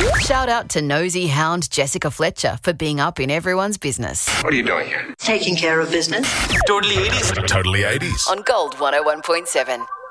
Shout out to nosy hound Jessica Fletcher for being up in everyone's business. What are you doing here? Taking care of business. Totally 80s. Totally 80s. On Gold 101.7.